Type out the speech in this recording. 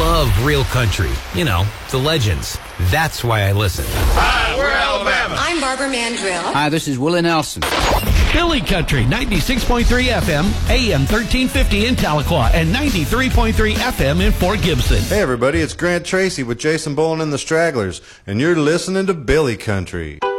love real country. You know, the legends. That's why I listen. Hi, we're Alabama. I'm Barbara Mandrill. Hi, this is Willie Nelson. Billy Country, 96.3 FM, AM 1350 in Tahlequah, and 93.3 FM in Fort Gibson. Hey, everybody, it's Grant Tracy with Jason Bowen and the Stragglers, and you're listening to Billy Country.